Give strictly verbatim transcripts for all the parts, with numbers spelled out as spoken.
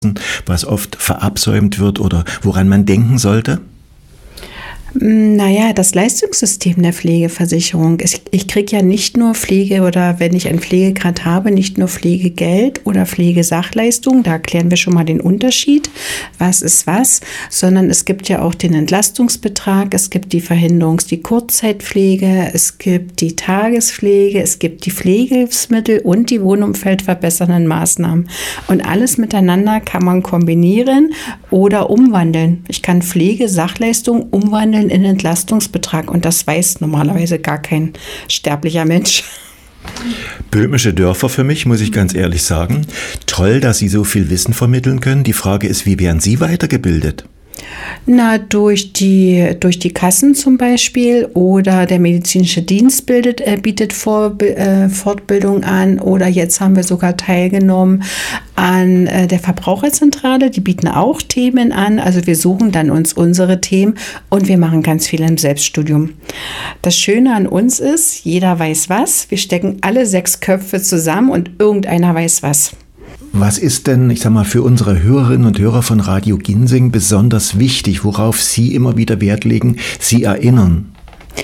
was oft verabsäumt wird oder woran man denken sollte? Naja, das Leistungssystem der Pflegeversicherung. Ich, ich kriege ja nicht nur Pflege oder wenn ich einen Pflegegrad habe, nicht nur Pflegegeld oder Pflegesachleistung, da erklären wir schon mal den Unterschied, was ist was, sondern es gibt ja auch den Entlastungsbetrag, es gibt die Verhinderungs-, die Kurzzeitpflege, es gibt die Tagespflege, es gibt die Pflegehilfsmittel und die wohnumfeldverbessernden Maßnahmen. Und alles miteinander kann man kombinieren oder umwandeln. Ich kann Pflegesachleistung umwandeln in Entlastungsbetrag und das weiß normalerweise gar kein sterblicher Mensch. Böhmische Dörfer für mich, muss ich ganz ehrlich sagen. Toll, dass Sie so viel Wissen vermitteln können. Die Frage ist, wie werden Sie weitergebildet? Na, durch die, durch die Kassen zum Beispiel oder der medizinische Dienst bildet, äh, bietet Vor, äh, Fortbildung an oder jetzt haben wir sogar teilgenommen an äh, der Verbraucherzentrale, die bieten auch Themen an, also wir suchen dann uns unsere Themen und wir machen ganz viel im Selbststudium. Das Schöne an uns ist, jeder weiß was, wir stecken alle sechs Köpfe zusammen und irgendeiner weiß was. Was ist denn, ich sag mal, für unsere Hörerinnen und Hörer von Radio Ginsing besonders wichtig, worauf Sie immer wieder Wert legen, Sie erinnern?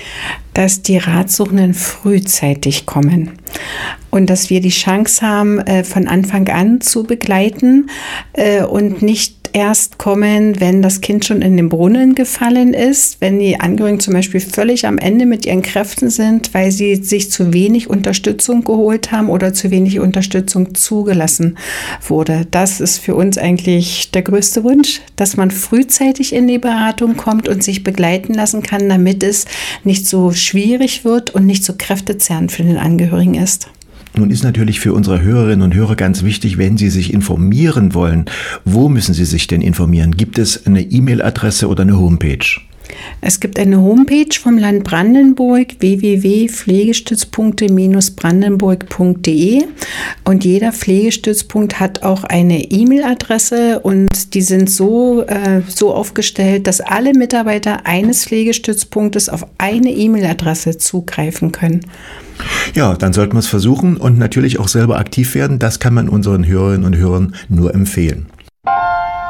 Dass die Ratsuchenden frühzeitig kommen und dass wir die Chance haben, von Anfang an zu begleiten und nicht erst kommen, wenn das Kind schon in den Brunnen gefallen ist, wenn die Angehörigen zum Beispiel völlig am Ende mit ihren Kräften sind, weil sie sich zu wenig Unterstützung geholt haben oder zu wenig Unterstützung zugelassen wurde. Das ist für uns eigentlich der größte Wunsch, dass man frühzeitig in die Beratung kommt und sich begleiten lassen kann, damit es nicht so schwierig wird und nicht so kräftezerrend für den Angehörigen ist. Nun ist natürlich für unsere Hörerinnen und Hörer ganz wichtig, wenn Sie sich informieren wollen, wo müssen Sie sich denn informieren? Gibt es eine E-Mail-Adresse oder eine Homepage? Es gibt eine Homepage vom Land Brandenburg, w w w punkt pflegestützpunkte brandenburg punkt de, und jeder Pflegestützpunkt hat auch eine E-Mail-Adresse und die sind so, äh, so aufgestellt, dass alle Mitarbeiter eines Pflegestützpunktes auf eine E-Mail-Adresse zugreifen können. Ja, dann sollten wir es versuchen und natürlich auch selber aktiv werden. Das kann man unseren Hörerinnen und Hörern nur empfehlen.